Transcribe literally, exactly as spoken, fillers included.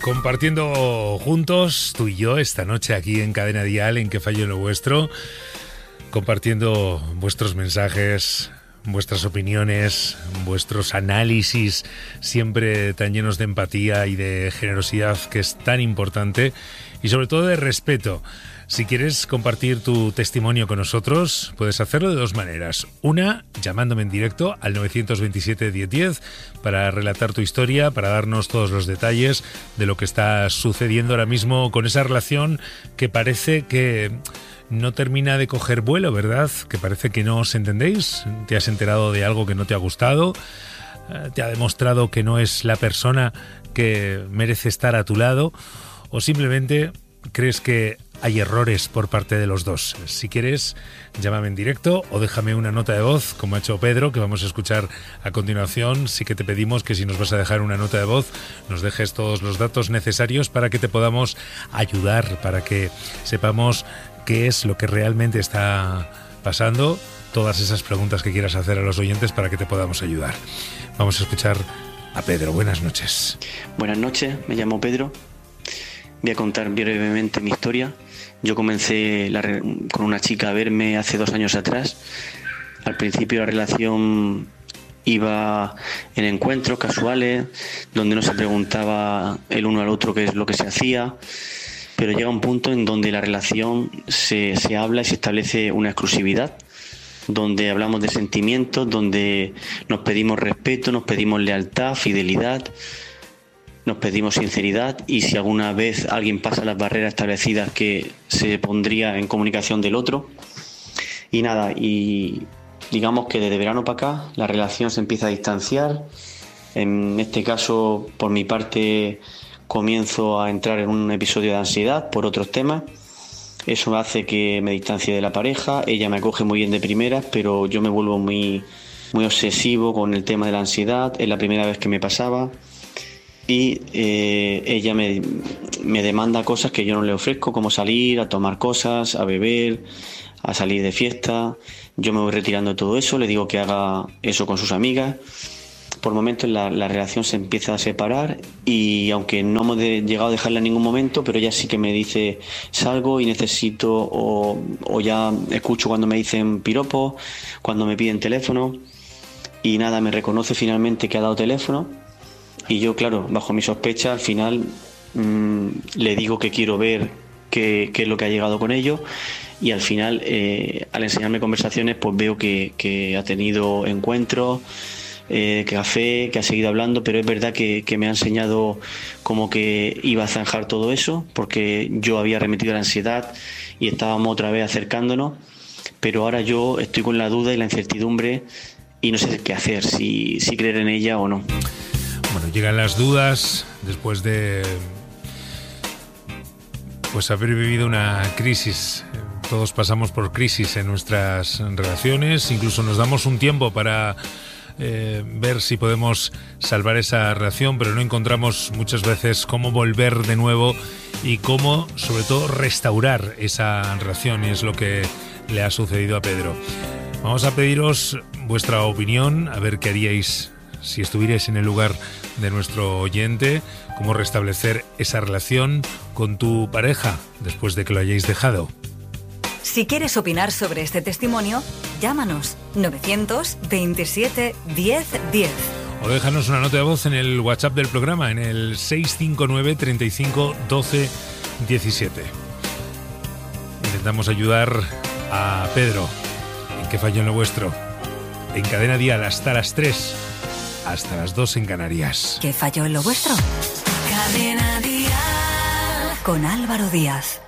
compartiendo juntos, tú y yo, esta noche aquí en Cadena Dial, en Que Fallo Lo Vuestro, compartiendo vuestros mensajes, vuestras opiniones, vuestros análisis, siempre tan llenos de empatía y de generosidad, que es tan importante, y sobre todo de respeto. Si quieres compartir tu testimonio con nosotros, puedes hacerlo de dos maneras. Una, llamándome en directo al nueve dos siete, diez diez para relatar tu historia, para darnos todos los detalles de lo que está sucediendo ahora mismo con esa relación que parece que no termina de coger vuelo, ¿verdad? Que parece que no os entendéis. Te has enterado de algo que no te ha gustado, te ha demostrado que no es la persona que merece estar a tu lado, o simplemente crees que hay errores por parte de los dos. Si quieres, llámame en directo o déjame una nota de voz, como ha hecho Pedro, que vamos a escuchar a continuación. Sí que te pedimos que si nos vas a dejar una nota de voz, nos dejes todos los datos necesarios para que te podamos ayudar, para que sepamos qué es lo que realmente está pasando, todas esas preguntas que quieras hacer a los oyentes para que te podamos ayudar. Vamos a escuchar a Pedro. Buenas noches. Buenas noches, me llamo Pedro. Voy a contar brevemente mi historia. Yo comencé la re- con una chica a verme hace dos años atrás. Al principio la relación iba en encuentros casuales, donde no se preguntaba el uno al otro qué es lo que se hacía, pero llega un punto en donde la relación se, se habla y se establece una exclusividad, donde hablamos de sentimientos, donde nos pedimos respeto, nos pedimos lealtad, fidelidad, nos pedimos sinceridad, y si alguna vez alguien pasa las barreras establecidas, que se pondría en comunicación del otro. Y nada, y digamos que desde verano para acá la relación se empieza a distanciar. En este caso, por mi parte, comienzo a entrar en un episodio de ansiedad por otros temas. Eso hace que me distancie de la pareja. Ella me acoge muy bien de primeras, pero yo me vuelvo muy, muy obsesivo con el tema de la ansiedad. Es la primera vez que me pasaba. Y eh, ella me, me demanda cosas que yo no le ofrezco, como salir a tomar cosas, a beber, a salir de fiesta. Yo me voy retirando de todo eso, le digo que haga eso con sus amigas. Por momentos la, la relación se empieza a separar, y aunque no hemos de, llegado a dejarla en ningún momento, pero ella sí que me dice salgo y necesito, o, o ya escucho cuando me dicen piropos, cuando me piden teléfono, y nada, me reconoce finalmente que ha dado teléfono. Y yo, claro, bajo mi sospecha, al final mmm, le digo que quiero ver qué, qué es lo que ha llegado con ellos, y al final, eh, al enseñarme conversaciones, pues veo que, que ha tenido encuentros, eh, café, que ha seguido hablando, pero es verdad que, que me ha enseñado como que iba a zanjar todo eso, porque yo había remitido la ansiedad y estábamos otra vez acercándonos, pero ahora yo estoy con la duda y la incertidumbre y no sé qué hacer, si, si creer en ella o no. Bueno, llegan las dudas después de pues haber vivido una crisis. Todos pasamos por crisis en nuestras relaciones, incluso nos damos un tiempo para eh, ver si podemos salvar esa relación, pero no encontramos muchas veces cómo volver de nuevo y cómo, sobre todo, restaurar esa relación, y es lo que le ha sucedido a Pedro. Vamos a pediros vuestra opinión, a ver qué haríais si estuvierais en el lugar de nuestro oyente, cómo restablecer esa relación con tu pareja después de que lo hayáis dejado. Si quieres opinar sobre este testimonio, llámanos nueve veintisiete, diez diez. O déjanos una nota de voz en el WhatsApp del programa, en el seis cinco nueve, treinta y cinco, doce, diecisiete. Intentamos ayudar a Pedro en Que Fallo Lo Vuestro. En Cadena Dial hasta las tres. Hasta las dos en Canarias. ¿Qué falló en lo vuestro? Cadena Dial con Álvaro Díaz.